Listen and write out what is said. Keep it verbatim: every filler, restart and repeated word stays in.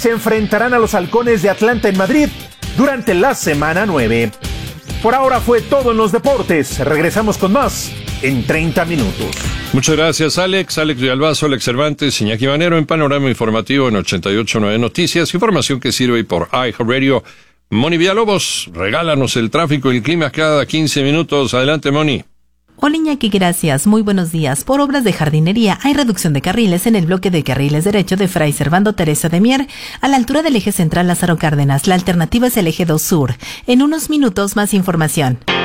se enfrentarán a los Halcones de Atlanta en Madrid durante la semana nueve. Por ahora fue todo en los deportes. Regresamos con más en treinta minutos. Muchas gracias, Alex. Alex Villalbazo, Alex Cervantes, Iñaki Manero en Panorama Informativo en ochenta y ocho punto nueve Noticias. Información que sirve por iHeartRadio. Moni Villalobos, regálanos el tráfico y el clima cada quince minutos. Adelante, Moni. Hola Iñaki, gracias. Muy buenos días. Por obras de jardinería hay reducción de carriles en el bloque de carriles derecho de Fray Servando Teresa de Mier, a la altura del eje central Lázaro Cárdenas. La alternativa es el eje dos sur. En unos minutos más información.